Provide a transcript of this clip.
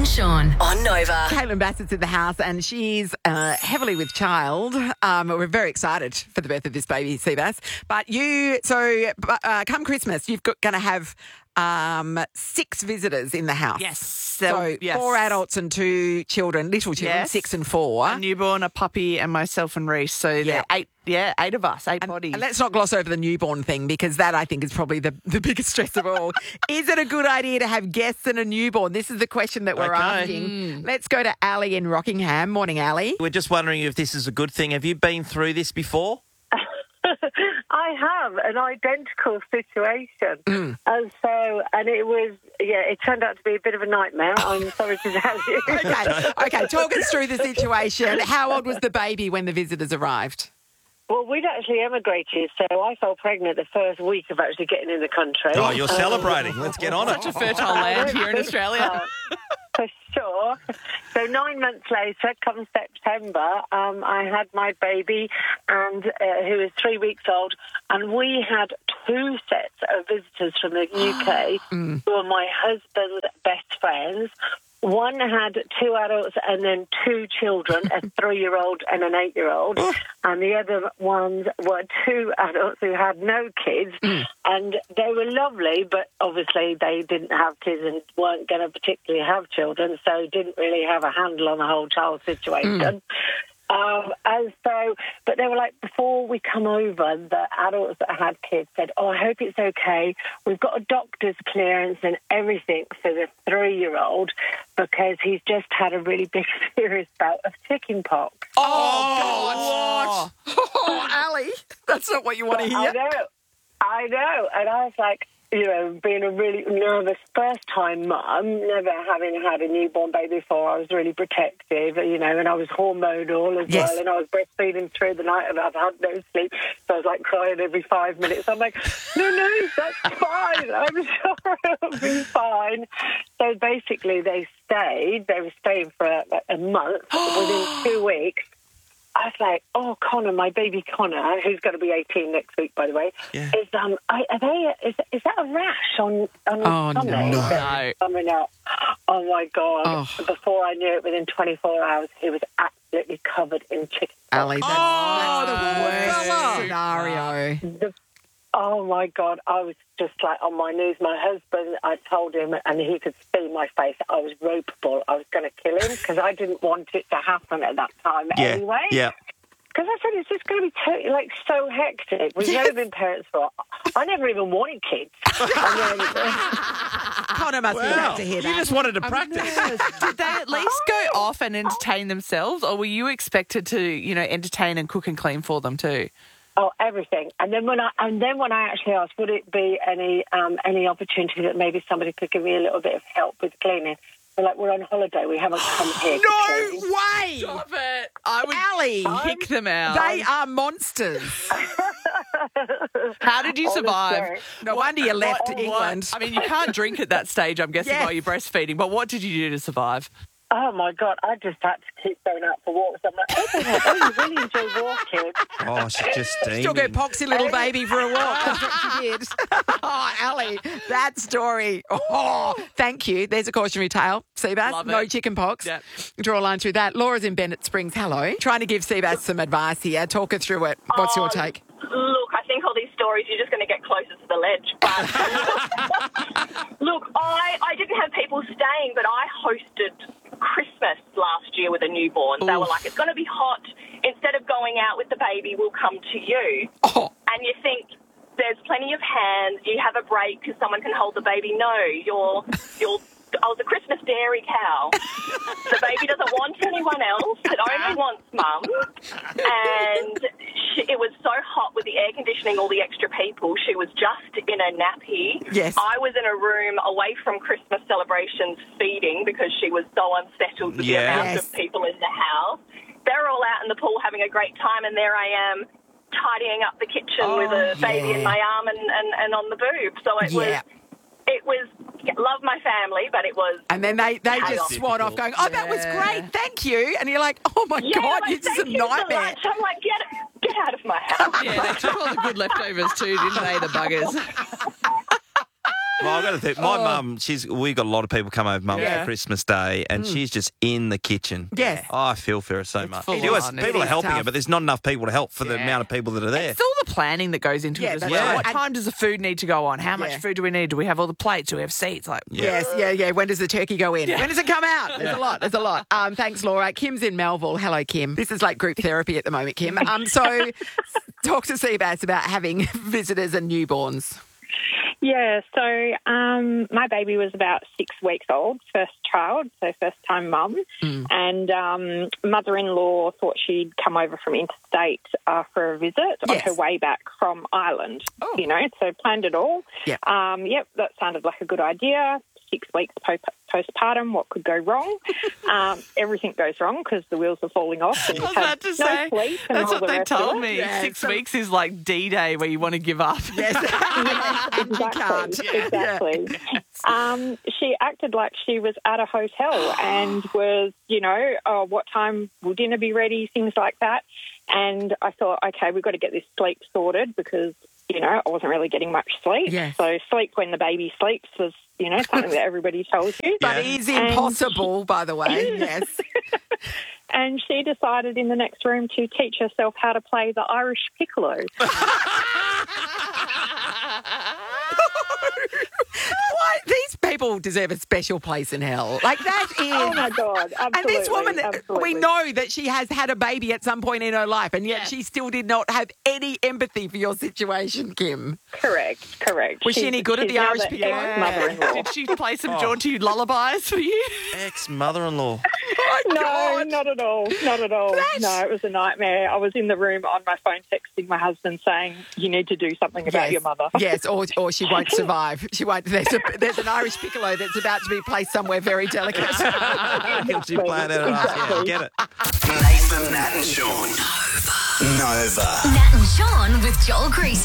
and Sean on Nova. Caitlin Bassett's in the house and she's heavily with child. We're very excited for the birth of this baby, Seabass. But come Christmas, you're going to have 6 visitors in the house. Yes. So yes. 4 adults and 2 children, little children, Yes. 6 and 4. A newborn, a puppy, and myself and Reese. So there are 8 of us, 8 bodies. And let's not gloss over the newborn thing because that, I think, is probably the biggest stress of all. Is it a good idea to have guests and a newborn? This is the question that we're asking. Let's go to Ali in Rockingham. Morning, Ali. We're just wondering if this is a good thing. Have you been through this before? I have an identical situation. And it turned out to be a bit of a nightmare. I'm sorry to tell you. Okay, talk us through the situation. How old was the baby when the visitors arrived? Well, we'd actually emigrated, so I fell pregnant the first week of actually getting in the country. Oh, you're celebrating. Let's get on it. Such a fertile land here in Australia. For sure. So 9 months later, come September, I had my baby, and who was 3 weeks old, and we had 2 sets of visitors from the UK who are my husband's best friends. One had 2 adults and then 2 children, a 3-year-old and an 8-year-old. And the other ones were 2 adults who had no kids. And they were lovely, but obviously they didn't have kids and weren't going to particularly have children, so didn't really have a handle on the whole child situation. But they were like, before we come over, the adults that had kids said, I hope it's okay. We've got a doctor's clearance and everything for the 3-year-old because he's just had a really big, serious bout of chicken pox. Oh, God. Oh, Ali, that's not what you want to hear. I know. And I was like, being a really nervous first-time mum, never having had a newborn baby before, I was really protective, and I was hormonal as well, and I was breastfeeding through the night, and I've had no sleep, so I was, crying every 5 minutes. I'm like, no, that's fine. I'm sure it'll be fine. So basically, they were staying for a month. Within 2 weeks, I was like, Connor, my baby Connor, who's going to be 18 next week, by the way, is that a rash on Sunday? No. Coming up. Oh, my God. Before I knew it, within 24 hours, he was absolutely covered in chicken pox. Ali, that's the worst scenario. Oh, my God. I was just on my knees. My husband, I told him, and he could see my face, I was ropeable. I was going to kill him because I didn't want it to happen at that time anyway. Yeah. Because I said, it's just going to be totally, so hectic. We've never been parents for... I never even wanted kids. Connor must be glad to hear that. You just wanted to practice. Did they at least go off and entertain themselves, or were you expected to, entertain and cook and clean for them too? Oh, everything. And then when I actually asked, would it be any opportunity that maybe somebody could give me a little bit of help with cleaning? They're like, we're on holiday. We haven't come here to clean. No way! Stop it. I would Ali, kick them out. They are monsters. How did you survive? Honestly. No wonder you left England. I mean, you can't drink at that stage, I'm guessing, while you're breastfeeding, but what did you do to survive? Oh, my God. I just had to keep going out for walks. I'm like, you really enjoy walking. Oh, she's just steaming. Took her poxy little baby for a walk. That's what she did. Oh, Ali, that story. Oh, thank you. There's a cautionary tale. Seabass, Love it. no chicken pox. Yep. Draw a line through that. Laura's in Bennett Springs. Hello. Trying to give Seabass some advice here. Talk her through it. What's your take? Look, I think all these stories, you're just going to get closer to the ledge. But look, I didn't have people staying, but I hosted Christmas last year with a newborn. They were like, it's going to be hot. Instead of going out with the baby, we'll come to you. Oh. And you think, there's plenty of hands. You have a break because someone can hold the baby. No, I was a Christmas dairy cow. The baby doesn't want anyone else. It only wants mum. And it was so hot with the air conditioning, all the extra people. She was just in a nappy. Yes. I was in a room away from Christmas celebrations feeding because she was so unsettled with the amount of people in the house. They're all out in the pool having a great time, and there I am tidying up the kitchen with a baby in my arm and on the boob. So it was love my family, but it was... And then they just swan off going, that was great, thank you. And you're like, oh, my God, like, this is a nightmare. So I'm like, get out of my house. Yeah, they took all the good leftovers too, didn't they, the buggers? Well, I've got to think. My mum, we've got a lot of people come over, Mum, for Christmas Day, and she's just in the kitchen. Yes. Oh, I feel for her so much. full People on. are helping tough. her, but there's not enough people to help for the amount of people that are there. It's all the planning that goes into it as that's well. right. What time does the food need to go on? How much food do we need? Do we have all the plates? Do we have seats? Like, Yes, yeah. When does the turkey go in? When does it come out? There's a lot. Thanks, Laura. Kim's in Melville. Hello, Kim. This is like group therapy at the moment, Kim. So talk to Seabass about having visitors and newborns. Yeah, so my baby was about 6 weeks old, first child, so first-time mum, and mother-in-law thought she'd come over from interstate for a visit on her way back from Ireland, so planned it all. Yep. That sounded like a good idea. 6 weeks postpartum, what could go wrong? Everything goes wrong because the wheels are falling off. And I was about to say, that's what they told me. Yeah, 6 weeks is like D-Day where you want to give up. Yes. Exactly. She acted like she was at a hotel and was, what time will dinner be ready, things like that. And I thought, okay, we've got to get this sleep sorted because, I wasn't really getting much sleep. Yes. So sleep when the baby sleeps was, something that everybody tells you. But it is impossible, by the way. Yes. And she decided in the next room to teach herself how to play the Irish piccolo. Why? These people deserve a special place in hell. Like, that is... Oh, my God. Absolutely. And this woman, absolutely. we know that she has had a baby at some point in her life, and yet she still did not have any empathy for your situation, Kim. Correct. Was she any good at the Irish piccolo? Mother-in-law. Did she play some jaunty lullabies for you? Ex-mother-in-law. No, not at all. Not at all. No, it was a nightmare. I was in the room on my phone texting my husband saying, you need to do something about your mother. Yes, or she won't survive. She won't. There's an Irish piccolo that's about to be placed somewhere very delicate. Can she play it out of us? Yeah, get it. Nathan, Nat and Sean. Nova. Nat and Sean with Joel Creasy.